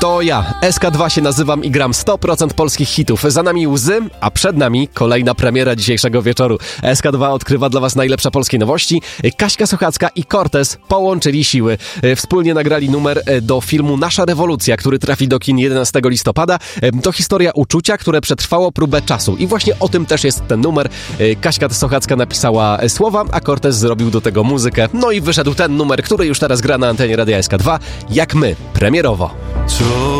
To ja, SK2 się nazywam i gram 100% polskich hitów. Za nami Łzy, a przed nami kolejna premiera dzisiejszego wieczoru. SK2 odkrywa dla was najlepsze polskie nowości. Kaśka Sochacka i Cortez połączyli siły. Wspólnie nagrali numer do filmu Nasza rewolucja, który trafi do kin 11 listopada. To historia uczucia, które przetrwało próbę czasu. I właśnie o tym też jest ten numer. Kaśka Sochacka napisała słowa, a Cortez zrobił do tego muzykę. No i wyszedł ten numer, który już teraz gra na antenie Radia SK2, Jak my, premierowo.